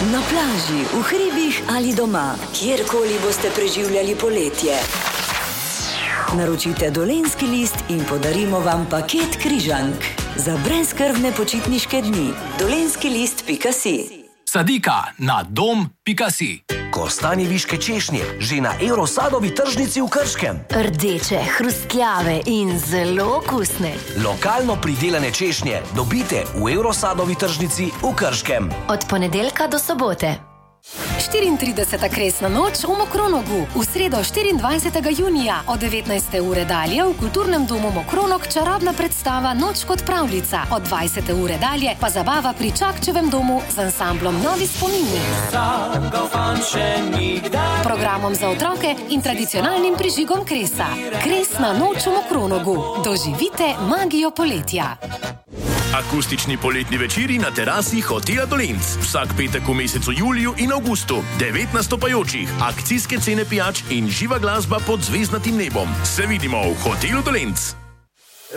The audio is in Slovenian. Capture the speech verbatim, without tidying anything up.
Na plaži, v hribih ali doma, kjerkoli boste preživljali poletje. Naročite Dolenjski list in podarimo vam paket križank za brezskrbne počitniške dni. dolenjski list pika si. Sadika na dom pika si. Kostanjeviške češnje, že na Eurosadovi tržnici v Krškem. Rdeče, hrustljave in zelo okusne. Lokalno pridelane češnje dobite v Eurosadovi tržnici v Krškem. Od ponedeljka do sobote. štiriintrideseta kresna noč v Mokronogu. V sredo štiriindvajsetega junija od devetnajste ure dalje v Kulturnem domu Mokronog čarobna predstava Noč kot pravljica. Od dvajsete ure dalje pa zabava pri Čakčevem domu z ansamblom Novi spomini. Programom za otroke in tradicionalnim prižigom kresa. Kresna noč v Mokronogu. Doživite magijo poletja. Akustični poletni večeri na terasi Hotela Dolenc. Vsak petek v mesecu juliju in avgustu. Devet nastopajočih, akcijske cene pijač in živa glasba pod zvezdnatim nebom. Se vidimo v Hotelu Dolenc.